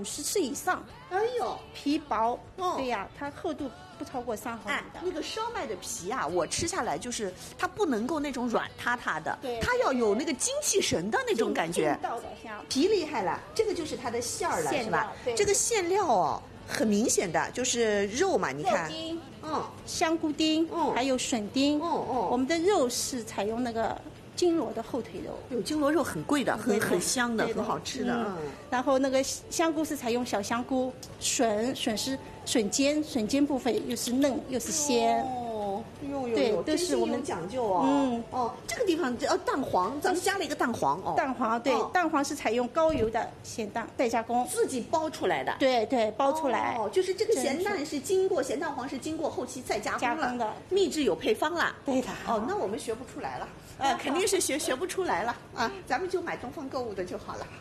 50次以上。 哎呦， 皮薄，对呀，它厚度不超过3毫米的。 那个烧麦的皮啊，我吃下来就是它不能够那种软塌塌的， 对， 它要有那个精气神的那种感觉。 劲道的香， 皮厉害了，这个就是它的馅儿了，是吧？ 对， 这个馅料哦，很明显的就是肉嘛，你看， 肉丁，香菇丁，还有笋丁，我们的肉是采用那个金螺的后腿肉， 有金螺肉很贵的，很香的，很好吃的。 然后那个香菇是采用小香菇，笋是笋尖部分又是嫩又是鲜。对，都是我们讲究哦。这个地方蛋黄，咱们加了一个蛋黄哦。 蛋黄对，蛋黄是采用高油的咸蛋代加工， 自己包出来的。 对，包出来。 就是这个咸蛋黄是经过后期再加工的， 秘制有配方了。 对的。 那我们学不出来了，肯定是学不出来了啊，咱们就买东方购物的就好了。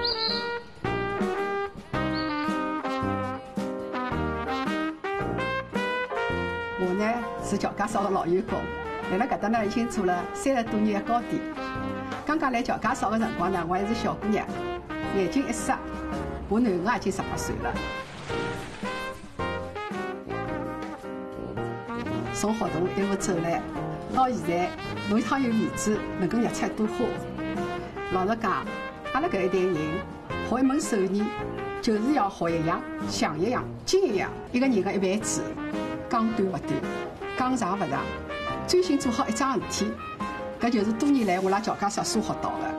我呢是乔家烧的老员工，来了搿搭呢已经做了30多年的糕点。刚刚来乔家烧的辰光呢，我还是小姑娘，眼睛一眨，我囡儿已经18岁了。从学堂一路走来，到现在，侬一趟有面子，能够日出多花。老实讲，阿拉搿一代人学一门手艺，就是要学一样，像一样，精一样。一个人的一辈子。讲短不短，讲长不长，专心做好一桩事体，搿就是多年来我拉乔家烧所学到的。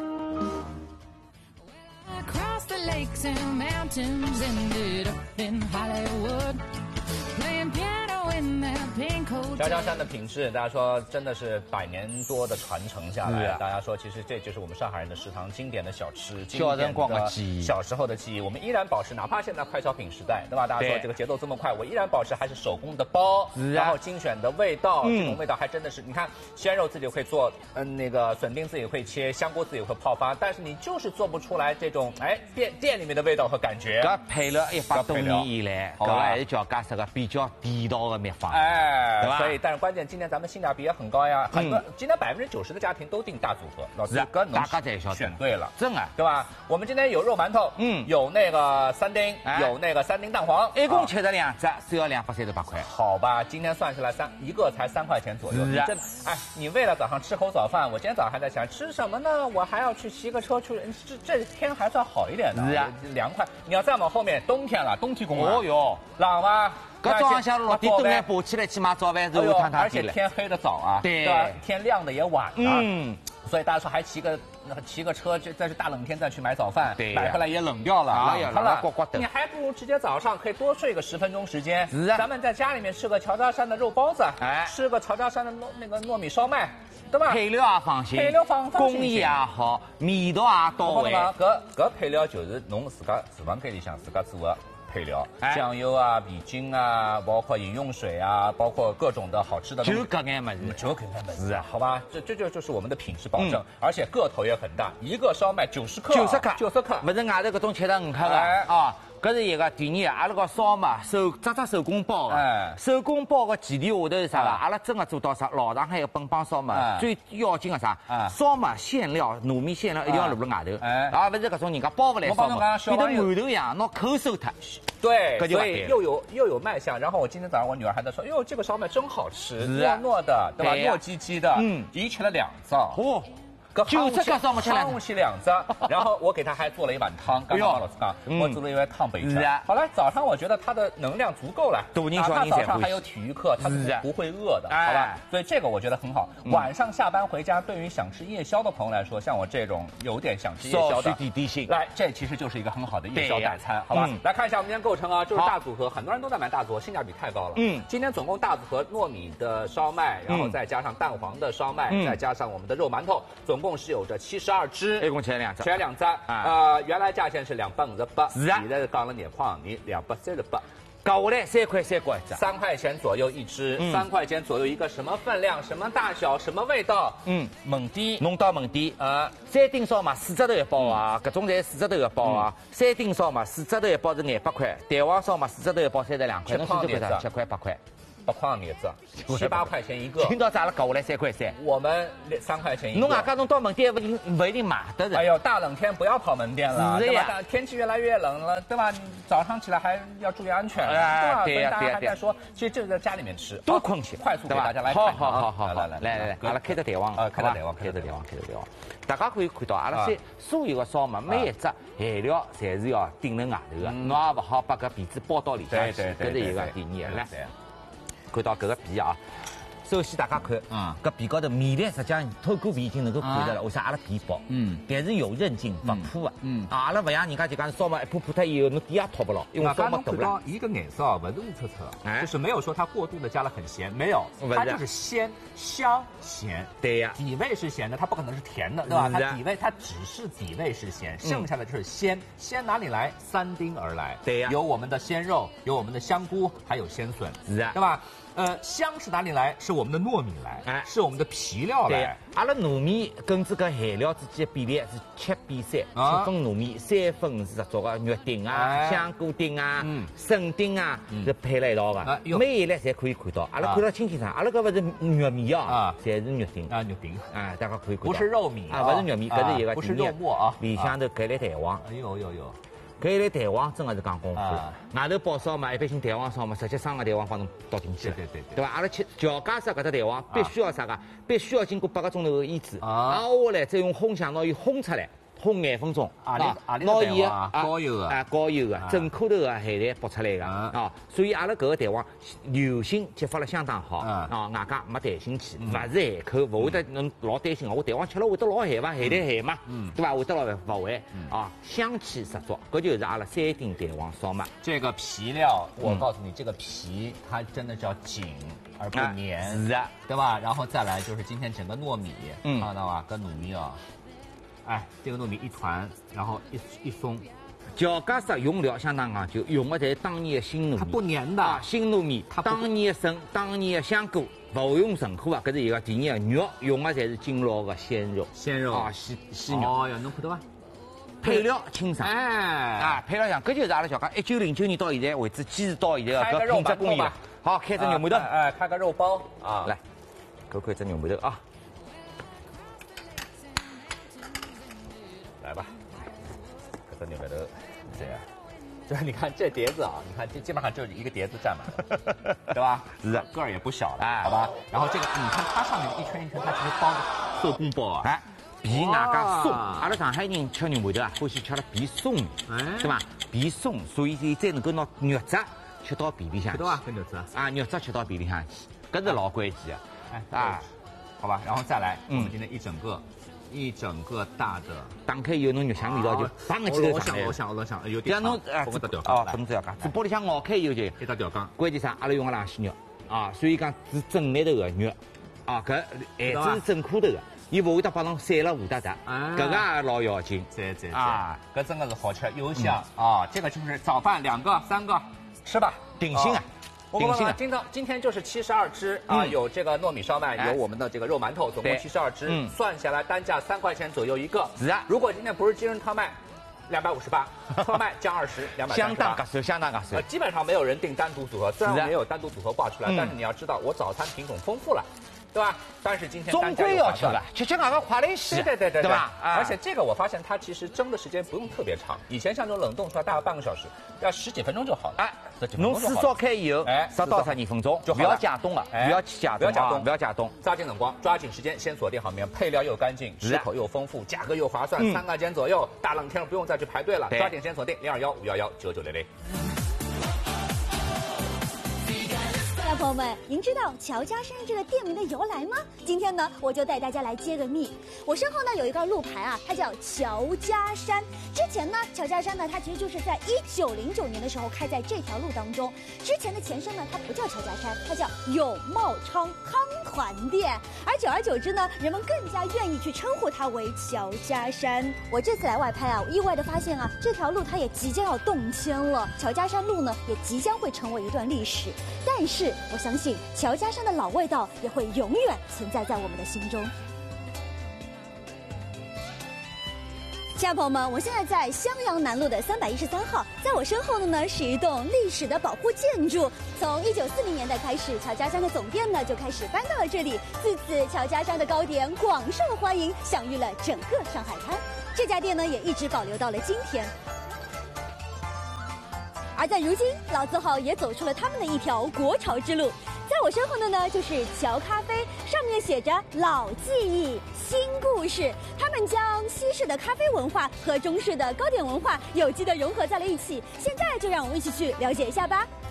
家家山的品质，大家说真的是100年多的传承下来。大家说，其实这就是我们上海人的食堂经典的小吃，经典的小时候的记忆。我们依然保持，哪怕现在快消品时代，对吧？大家说这个节奏这么快，我依然保持还是手工的包，然后精选的味道，这种味道还真的是，你看鲜肉自己会做，那个笋丁自己会切，香菇自己会泡发，但是你就是做不出来这种店里面的味道和感觉。 搿配了100多年以来，搿还是乔家食个比较地道的秘方。对吧？ 所以，但是关键今年咱们性价比也很高呀，很多今天90%的家庭都订大组合，老师大家才晓得选对了， 真的， 对吧？我们今天有肉馒头，有那个3丁，有那个3丁蛋黄， 一共切的2只，只要238块。 好吧，今天算下来一个才3块钱左右。你真你为了早上吃口早饭，我今天早上还在想吃什么呢？我还要去骑个车去，这天还算好一点的，凉快。你要再往后面，冬天了，冬天公园， 哦哟， 冷吗？ 搿早上向6点多爬起来去买早饭，热烫烫的。 而且天黑的早啊，对吧？天亮的也晚啊，所以大家说还骑个车，再是大冷天再去买早饭，买回来也冷掉了，冷了，你还不如直接早上可以多睡个10分钟时间。咱们在家里面吃个乔家山的肉包子，吃个乔家山的那个糯米烧麦，对吧？ 配料也放心，工艺也好，味道也到位。 搿配料就是侬自家厨房间里向自家做的。配料，酱油啊、味精啊，包括饮用水啊，包括各种的好吃的东西， 就搿眼么子， 是啊，好吧，这就是我们的品质保证，而且个头也很大，一个烧麦90克，90克， 不是外头搿种75克的啊。搿是一个，第二，阿拉个烧嘛，只手工包的，手工包个前提下头是啥个？阿拉真个做到啥？老上海个本帮烧嘛，最要紧个啥？烧嘛馅料，糯米馅料一定要露辣外头，而不是搿种人家包不来烧嘛，比得馒头一样，拿口收脱。 对，所以又有卖相。然后我今天早上我女儿还在说，哟，这个烧麦真好吃，糯糯的，对吧？糯叽叽的，一吃了2遭。哦。 90克烧麦吃 2只，然后我给他还做了一碗汤。刚刚老师讲，我做了一碗汤备着。好了，早上我觉得他的能量足够了，哪怕早上还有体育课，他是不会饿的，好吧？所以这个我觉得很好。晚上下班回家，对于想吃夜宵的朋友来说，像我这种有点想吃夜宵的，来，这其实就是一个很好的夜宵代餐，好吧？来看一下我们今天构成啊，就是大组合，很多人都在买大组合，性价比太高了。今天总共大组合糯米的烧麦，然后再加上蛋黄的烧麦，再加上我们的肉馒头，总共是有着72只， 一共切了2只， 切了2只。原来价钱是258，现在是降了2块，238。 搞下来3块3角一只 ，3块钱左右一只，3块钱左右一个，什么分量、什么大小、什么味道？焖底， 弄到焖底，3丁烧嘛4只头一包啊，搿种侪4只头一包啊，3丁烧嘛4只头一包是200块，蛋黄烧嘛4只头一包32块，侬选择块啥？7块8块。 不框面子，7、8块钱一个。 今朝咋了搞下来3块3？ 我们3块钱一个。 侬外加侬到门店不一定买得的。 哎呦，大冷天不要跑门店了，对吧？天气越来越冷了，对吧？早上起来还要注意安全，对吧？所以大家还在说，其实就是在家里面吃， 多空气， 快速给大家来看。 好，来，阿拉开着台网， 开着台网。 大家可以看到，阿拉所有的烧麦，每一只馅料侪是要顶在外头的，侬也不好把搿皮子包到里向去，搿是一个第二。来，看到搿个皮啊。首先大家看，搿皮高头面粒实际上透过皮已经能够看得了，为啥阿拉皮薄？但是有韧劲，不破的。阿拉勿像人家就讲烧麦一破它以后，侬底下脱不了，因为烧麦大了。 一个颜色啊，不是乌测测，就是没有说它过度的加了很咸，没有，它就是鲜、香、咸。 对呀， 底味是咸的，它不可能是甜的，对吧？它底味它只是底味是咸，剩下的就是鲜。鲜哪里来？3丁而来。 对呀， 有我们的鲜肉，有我们的香菇，还有鲜笋， 是啊， 对吧？香是哪里来？是我们的糯米来，是我们的皮料来。 阿拉糯米跟这个馅料之间的比例是7比3，7分糯米，3分是做个肉丁啊、香菇丁啊、笋丁啊，是配了一道的。每一粒侪可以看到，阿拉看到清清爽。阿拉搿勿是肉米啊，侪是肉丁啊，肉丁啊，大家可以看到。 不是肉米啊，不是肉米，搿是一个不是肉末啊， 里向头搿粒蛋黄。 哎呦。 搿一粒蛋黄真的是讲功夫，外头包烧嘛，一般性蛋黄烧嘛，直接生个蛋黄帮侬倒进去了，对吧？阿拉吃乔家式搿只蛋黄必须要啥个？必须要经过8个钟头的腌制，挨下来再用烘箱拿伊烘出来。烘9分钟，拿伊高油的高油的整颗头的馅蛋剥出来的啊，所以阿拉搿个蛋黄流心激发了相当好啊，外加没弹性气，勿是咸口，勿会得侬老担心哦，我蛋黄吃了会得老咸伐？咸蛋咸嘛，对吧？会得老勿会啊，香气十足，搿就是阿拉3丁蛋黄烧麦。 这个皮料，我告诉你，这个皮它真的叫紧而不黏， 是啊， 对吧？然后再来就是今天整个糯米，看到吧？跟糯米啊。哎，这个糯米一团，然后一松， 乔家式用料相当讲究，用的侪是当年的新糯米， 它不粘的。 新糯米，当年的笋，当年的香菇，勿用纯货啊，搿是一个。第二个肉用的侪是金捞的鲜肉，啊，鲜肉。 哦哟，侬看到伐？ 配料清爽，配料香，搿就是阿拉小讲1909年到现在为止坚持到现在的搿品质工艺。好，开只肉馒头， 开个肉包啊， 来，看看这肉馒头啊。 来吧，这个牛排都这样，就是你看这碟子啊，你看这基本上就是一个碟子占满了，对吧？ 是个儿也不小了，好吧？然后这个你看它上面一圈一圈，它其实包的手工包啊， 皮外加松。阿拉上海人吃牛排头啊，欢喜吃了皮松，对吧？皮松，所以才能够拿肉质吃到皮里向去。 对吧？跟肉质啊，肉质吃到皮里向去，搿是老关键的。好吧，然后再来，我们今天一整个大的打开以后，侬肉香味道就放起来上来。 我想，有点像侬不能这样讲，只玻璃箱咬开以后就一道调缸。 关键啥？阿拉用个冷鲜肉啊，所以讲是正面头个肉啊，搿馅子是整颗头的，伊勿会得帮侬散了糊哒哒，搿个也老要紧。 对啊，搿真的是好吃又香啊！这个就是早饭2个3个吃吧， 顶心啊！ 我们今天就是72只啊，有这个糯米烧麦，有我们的这个肉馒头，总共72只，算下来单价3块钱左右一个。 是啊， 如果今天不是金润汤麦，258，特卖降20，238， 相当合算。 基本上没有人订单独组合，虽然我们也有单独组合挂出来，但是你要知道，我早餐品种丰富了。对吧？但是今天终归要吃的，吃外个快了一些， 对吧？ 而且这个我发现它其实蒸的时间不用特别长，以前像这种冷冻出来大概半个小时，要10几分钟就好了。 侬水烧开以后，10到12分钟就不要解冻了，不要解冻， 抓紧辰光，抓紧时间，先锁定好面，配料又干净，食口又丰富，价格又划算，3块钱左右，大冷天不用再去排队了，抓紧时间锁定021-511-9900。 小朋友们，您知道乔家山这个店名的由来吗？今天呢，我就带大家来揭个秘。我身后呢有一个路牌啊，它叫乔家山。之前呢，乔家山呢，它其实就是在1909年的时候开在这条路当中。之前的前身呢，它不叫乔家山，它叫永茂昌康团店。而久而久之呢，人们更加愿意去称呼它为乔家山。我这次来外拍啊，我意外的发现啊，这条路它也即将要动迁了，乔家山路呢也即将会成为一段历史。但是我相信乔家山的老味道也会永远存在在我们的心中。 亲爱的朋友们，我现在在襄阳南路的313号，在我身后的呢是一栋历史的保护建筑。从1940年代开始，乔家山的总店呢就开始搬到了这里。自此，乔家山的糕点广受欢迎，享誉了整个上海滩。这家店呢也一直保留到了今天。而在如今，老字号也走出了他们的一条国潮之路。在我身后的呢，就是乔咖啡，上面写着“老记忆，新故事”。他们将西式的咖啡文化和中式的糕点文化有机的融合在了一起。现在就让我们一起去了解一下吧。